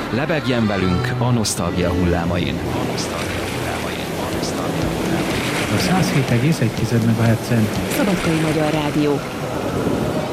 Lebegjen velünk a nosztalgia hullámain. A 107,1 MHz-en Szabadkai Magyar Rádió.